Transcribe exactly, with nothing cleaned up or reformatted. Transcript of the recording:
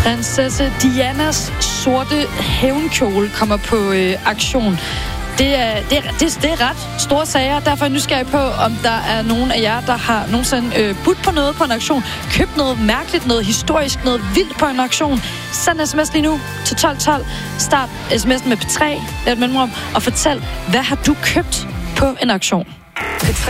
Prinsesse Dianas sorte hævnkjole kommer på øh, aktion. Det er, det, er, det, det er ret store sager, derfor er jeg nysgerrig på, om der er nogen af jer, der har nogensinde øh, budt på noget på en aktion, købt noget mærkeligt, noget historisk, noget vildt på en aktion. Send sms lige nu til tolv tolv. Start sms'en med P tre, lav et mellemrum, og fortæl, hvad har du købt på en aktion? P tre.